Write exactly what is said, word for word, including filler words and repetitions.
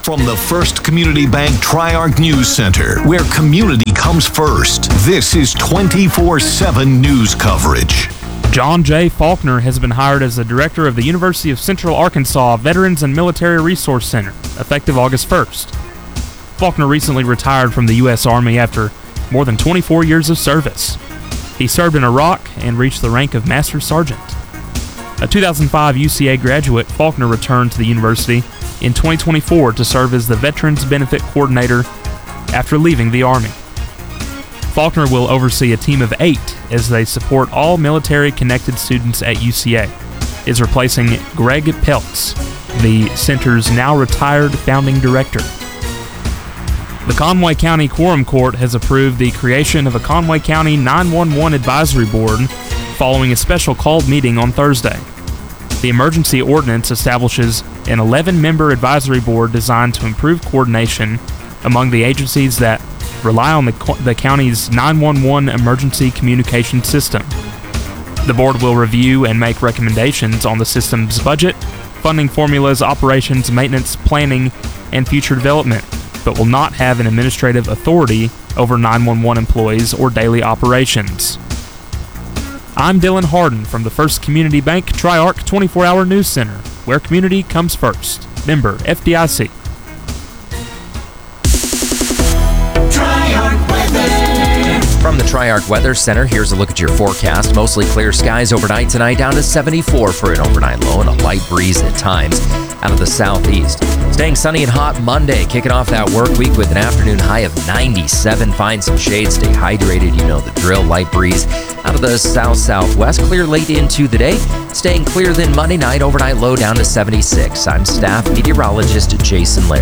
From the First Community Bank Tri-Arc News Center, where community comes first, this is twenty-four seven news coverage. John J. Faulkner has been hired as the director of the University of Central Arkansas Veterans and Military Resource Center, effective August first. Faulkner recently retired from the U S Army after more than twenty-four years of service. He served in Iraq and reached the rank of Master Sergeant. A two thousand five U C A graduate, Faulkner returned to the university in twenty twenty-four to serve as the Veterans Benefit Coordinator after leaving the Army. Faulkner will oversee a team of eight as they support all military-connected students at U C A, is replacing Greg Peltz, the center's now retired founding director. The Conway County Quorum Court has approved the creation of a Conway County nine one one Advisory Board following a special called meeting on Thursday. The emergency ordinance establishes an eleven-member advisory board designed to improve coordination among the agencies that rely on the, the county's nine one one emergency communication system. The board will review and make recommendations on the system's budget, funding formulas, operations, maintenance, planning, and future development, but will not have an administrative authority over nine one one employees or daily operations. I'm Dylan Harden from the First Community Bank Tri-Arc twenty-four hour News Center, where community comes first. Member F D I C. From the Tri-Arc Weather Center, here's a look at your forecast. Mostly clear skies overnight tonight, down to seventy-four for an overnight low and a light breeze at times out of the southeast. Staying sunny and hot Monday, kicking off that work week with an afternoon high of ninety-seven. Find some shade, stay hydrated, you know the drill. Light breeze out of the south-southwest, clear late into the day. Staying clear then Monday night, overnight low down to seventy-six. I'm staff meteorologist Jason Laird.